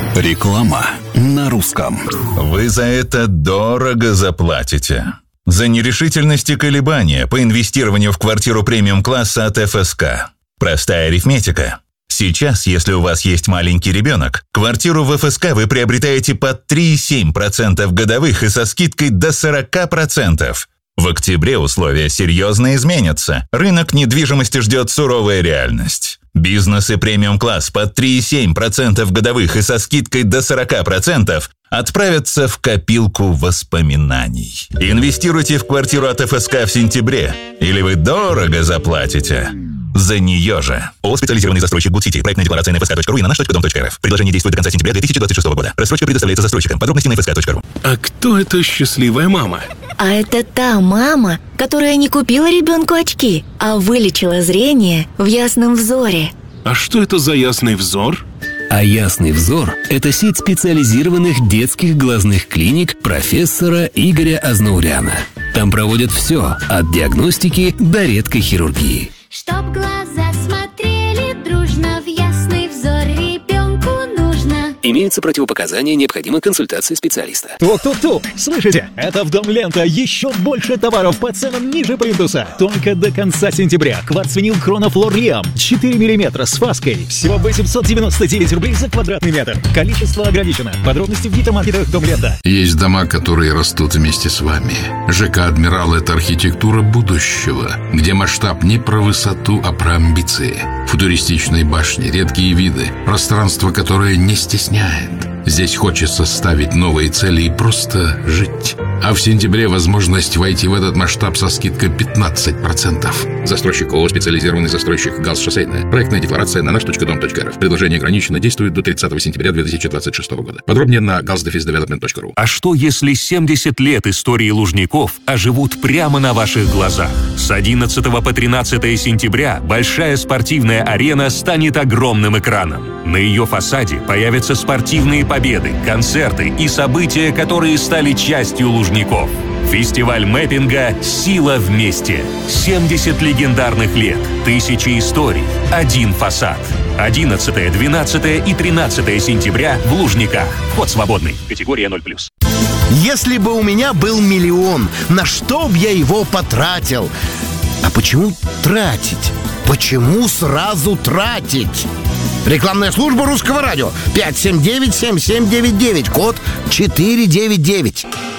Реклама на русском. Вы за это дорого заплатите. За нерешительность и колебания по инвестированию в квартиру премиум-класса от ФСК. Простая арифметика. Сейчас, если у вас есть маленький ребенок, квартиру в ФСК вы приобретаете под 3,7% годовых и со скидкой до 40%. В октябре условия серьезно изменятся. Рынок недвижимости ждет суровая реальность. Бизнес и премиум-класс под 3,7% годовых и со скидкой до 40% отправятся в копилку воспоминаний. Инвестируйте в квартиру от ФСК в сентябре, или вы дорого заплатите за нее же. ООО «Специализированный застройщик Good City». Проектная декларация на fsk.ru и на наш.дом.рф. Предложение действует до конца сентября 2026 года. Рассрочка предоставляется застройщикам. Подробности на fsk.ru. А кто эта счастливая мама? А это та мама, которая не купила ребенку очки, а вылечила зрение в Ясном Взоре. А что это за Ясный Взор? А Ясный Взор – это сеть специализированных детских глазных клиник профессора Игоря Азнауряна. Там проводят все – от диагностики до редкой хирургии. Чтоб глаза смотрели дружно, в Ясный Взор ребенку нужно. Имеются противопоказания, необходима консультация специалиста. Тук-тук-тук! Слышите? Это в Дом Лента еще больше товаров по ценам ниже плинтуса. Только до конца сентября. Кварцвинил Хронофлор Риам 4 мм с фаской. Всего 899 рублей за квадратный метр. Количество ограничено. Подробности в гипермаркетах Дом Лента. Есть дома, которые растут вместе с вами. ЖК «Адмирал» — это архитектура будущего, где масштаб не про высоту, а про амбиции. Футуристичные башни, редкие виды, пространство, которое не стесняет. Здесь хочется ставить новые цели и просто жить. А в сентябре возможность войти в этот масштаб со скидкой 15%. Застройщик ООО «Специализированный застройщик ГАЗ Шоссейная». Проектная декларация на наш.дом.рф. Предложение ограничено, действует до 30 сентября 2026 года. Подробнее на gaz-development.ru. А что, если 70 лет истории Лужников оживут прямо на ваших глазах? С 11 по 13 сентября большая спортивная арена станет огромным экраном. На ее фасаде появятся спортивные победы, концерты и события, которые стали частью Лужников. Фестиваль мэппинга «Сила вместе». 70 легендарных лет, тысячи историй, один фасад. 11, 12 и 13 сентября в Лужниках. Вход свободный. Категория 0+. Если бы у меня был миллион, на что б я его потратил? А почему тратить? Почему сразу тратить? Рекламная служба Русского радио. 579-7799, код 499.